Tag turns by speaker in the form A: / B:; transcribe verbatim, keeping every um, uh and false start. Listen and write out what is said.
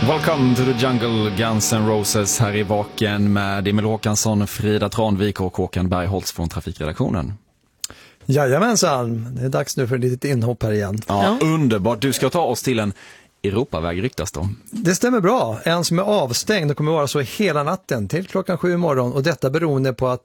A: Welcome to the jungle, Guns N' Roses här i Vaken med Emil Håkansson, Frida Tranvik och Håkan Bergholtz från Trafikredaktionen.
B: Jajamensan, det är dags nu för ett litet inhopp här igen.
A: Ja, ja. Underbart. Du ska ta oss till en Europaväg ryktas då.
B: Det stämmer bra. En som är avstängd och kommer vara så hela natten till klockan sju imorgon. Och detta beroende på att